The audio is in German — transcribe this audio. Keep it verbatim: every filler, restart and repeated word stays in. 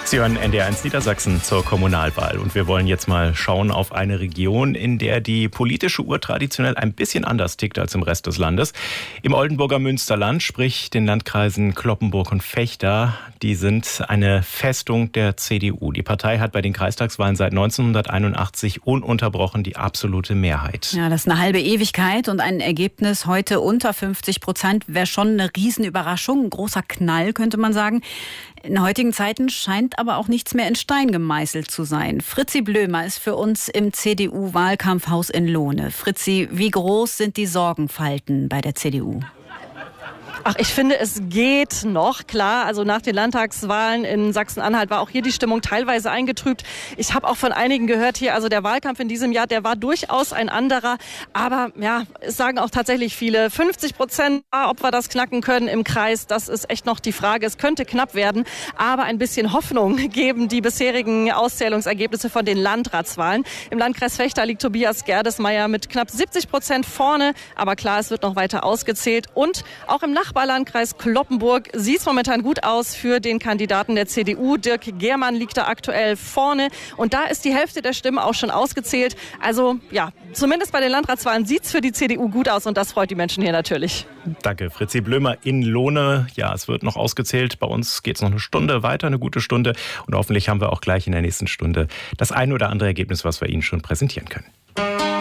Sie hören N D R eins Niedersachsen zur Kommunalwahl. Und wir wollen jetzt mal schauen auf eine Region, in der die politische Uhr traditionell ein bisschen anders tickt als im Rest des Landes. Im Oldenburger Münsterland, sprich den Landkreisen Cloppenburg und Vechta, die sind eine Festung der C D U. Die Partei hat bei den Kreistagswahlen seit neunzehnhunderteinundachtzig ununterbrochen die absolute Mehrheit. Ja, das ist eine halbe Ewigkeit und ein Ergebnis heute unter fünfzig Prozent wäre schon eine Riesenüberraschung, ein großer Knall, könnte man sagen. In heutigen Zeiten scheint aber auch nichts mehr in Stein gemeißelt zu sein. Fritzi Blömer ist für uns im C D U-Wahlkampfhaus in Lohne. Fritzi, wie groß sind die Sorgenfalten bei der C D U? Ach, ich finde, es geht noch. Klar, also nach den Landtagswahlen in Sachsen-Anhalt war auch hier die Stimmung teilweise eingetrübt. Ich habe auch von einigen gehört hier, also der Wahlkampf in diesem Jahr, der war durchaus ein anderer. Aber ja, es sagen auch tatsächlich viele, fünfzig Prozent, ob wir das knacken können im Kreis, das ist echt noch die Frage. Es könnte knapp werden, aber ein bisschen Hoffnung geben die bisherigen Auszählungsergebnisse von den Landratswahlen. Im Landkreis Vechta liegt Tobias Gerdesmeier mit knapp siebzig Prozent vorne. Aber klar, es wird noch weiter ausgezählt. Und auch im Nachbarlandkreis Cloppenburg sieht es momentan gut aus für den Kandidaten der C D U. Dirk Gehrmann liegt da aktuell vorne. Und da ist die Hälfte der Stimmen auch schon ausgezählt. Also ja, zumindest bei den Landratswahlen sieht es für die C D U gut aus. Und das freut die Menschen hier natürlich. Danke, Fritzi Blömer in Lohne. Ja, es wird noch ausgezählt. Bei uns geht es noch eine Stunde weiter, eine gute Stunde. Und hoffentlich haben wir auch gleich in der nächsten Stunde das ein oder andere Ergebnis, was wir Ihnen schon präsentieren können.